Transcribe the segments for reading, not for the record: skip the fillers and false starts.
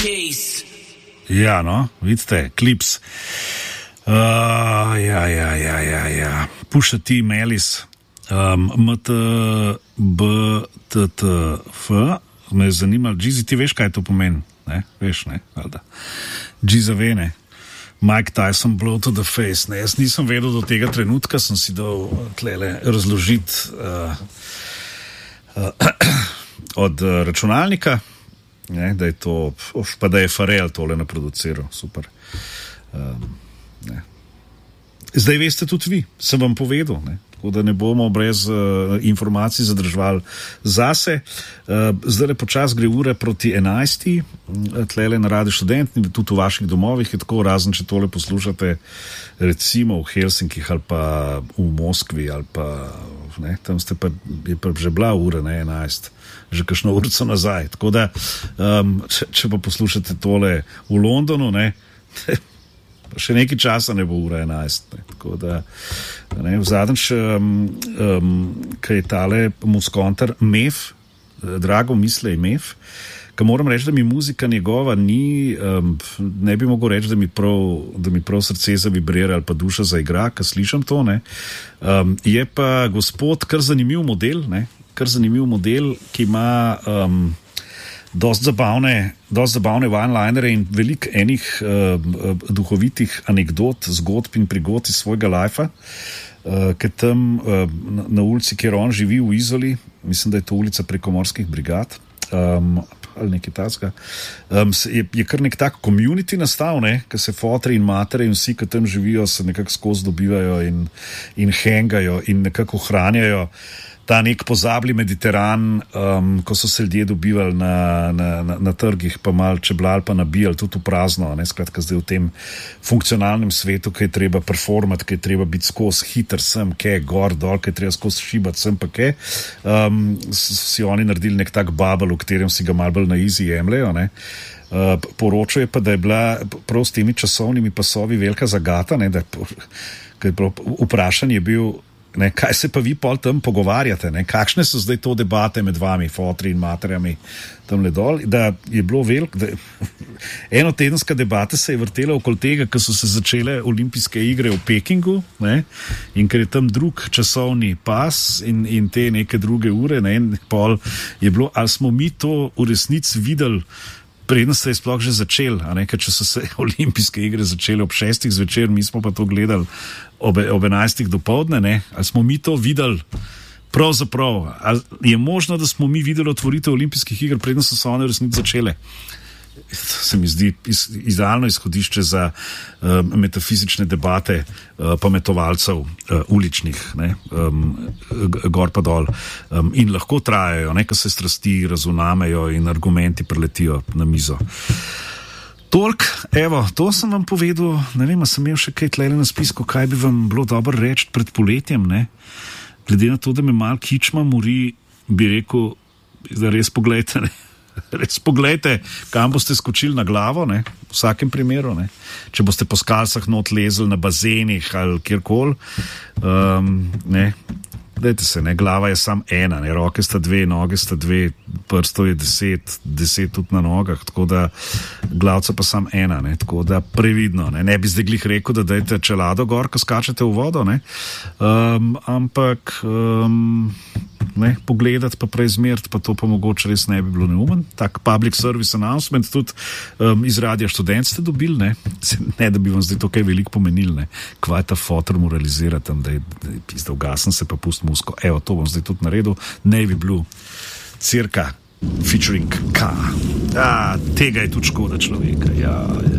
Ja, no, vidite, Clips. Ja. Pusha T, Melis, MTBTTF, me je zanimalo, Jeezy, ti veš, kaj to pomeni? Ne? Veš, ne? Jeezy ve, ne? Mike Tyson, blow to the face. Ne? Jaz nisem vedel do tega trenutka, sem si dal tlele razložiti od računalnika, ne? Da je to, pa da je Pharrell tole naproduciral, super. Ne. Zdaj veste tudi vi, sem vam povedal, ne? Tako da ne bomo brez informacij zadrževali zase. Zdaj počas gre ure proti 11. Tlele na Radio Študent, tudi v vaših domovih je tako, razen če tole poslušate recimo v Helsinkih ali pa v Moskvi ali pa, ne, tam ste pa, je pa že bila ura, ne, 11, že kakšno urco nazaj. Tako da, če pa poslušate tole v Londonu, ne, še nekaj časa ne bo ura 11. Ne. Tako da, ne, v zadnjič, kaj je tale muskontar, Mef, Drago Mislej Mef, ka moram reči, da mi muzika njegova ni, ne bi mogel reči, da mi prav srce zavibrira ali pa duša zaigra, ka slišam to, ne. Je pa gospod kar zanimiv model, ne, ki ima dosti zabavne one-linere in veliko enih duhovitih anekdot, zgodb in prigod iz svojega lajfa, ker tam na ulici, kjer on živi v Izoli, mislim, da je to ulica Prekomorskih brigad, ali nekaj takega, je kar nek tak community nastal, ne, ker se fotri in matere in vsi, ki tam živijo, se nekako skozi dobivajo in hengajo in nekako ohranjajo ta nek pozabli Mediteran, ko so se ljudje dobivali na trgih, pa malo čeblali, pa nabijali, tudi v prazno, ne, skratka zdaj v tem funkcionalnem svetu, ki je treba performati, ki je treba biti skozi hiter sem, gor, dol, ki je treba skozi šibati sem, pa si oni naredili nek tak bubble, v katerem si ga malo bolj na easy jemljajo, ne. Poročajo pa, da je bila prav s temi časovnimi pasovi velika zagata, ne, da je vprašanje je bil, ne, kaj se pa vi pol tam pogovarjate, ne? Kakšne so zdaj to debate med vami, fotri in materjami tam le dol, da je bilo enotedenska debata se je vrtela okoli tega, ko so se začele olimpijske igre v Pekingu, ne? In ker je tam drug časovni pas in te neke druge ure, ne? In pol je bilo, ali smo mi to v resnici videli, preden se je sploh že začel, a ne, ker če so se olimpijske igre začele ob 6 zvečer, mi smo pa to gledali ob 11 dopoldne, ne, ali smo mi to videli pravzaprav, ali je možno, da smo mi videli otvoritev olimpijskih iger, preden so se one resnici začele. Se mi zdi idealno izhodišče za metafizične debate pametovalcev uličnih, ne, gor pa dol, in lahko trajajo, ne, ko se strasti razunamejo in argumenti preletijo na mizo. Tolk, evo, to sem vam povedal, ne vem, a sem imel še kaj tlele na spisku, kaj bi vam bilo dobro reči pred poletjem, ne, glede na to, da me malo kičma mori, bi rekel, da res pogledajte, ne. Res pogledajte, kam boste skočili na glavo, ne, v vsakem primeru, ne, če boste po skalcah not lezli na bazenih ali kjerkoli, ne, dajte se, ne, glava je sam ena, ne, roke sta dve, noge sta dve, prstov je 10 tudi na nogah, tako da glavca pa sam ena, ne, tako da previdno, ne bi zdaj glih rekel, da dajte čelado gor, ko skačete v vodo, ne, ampak ne, pogledati pa preizmeriti, pa to pa mogoče res ne bi bilo neumen. Tak public service announcement tudi iz Radia Študent ste dobili, ne da bi vam zdaj to kaj veliko pomenili, ne, kva je ta fotor moralizira tam, da je pizda ugasen se pa pust musko. Evo, to bom zdaj tudi naredil. Navy Blue, Cirka, featuring K. Tega je tudi škoda človeka. Ja.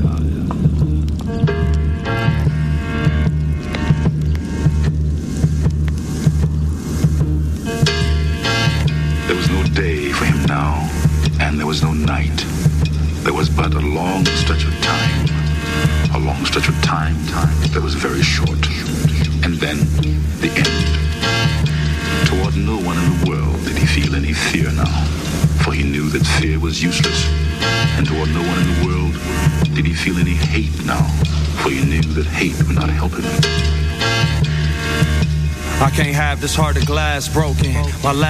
There was no day for him now, and there was no night. There was but a long stretch of time. A long stretch of time that was very short. And then the end. Toward no one in the world did he feel any fear now, for he knew that fear was useless. And toward no one in the world did he feel any hate now, for he knew that hate would not help him. I can't have this heart of glass broken. My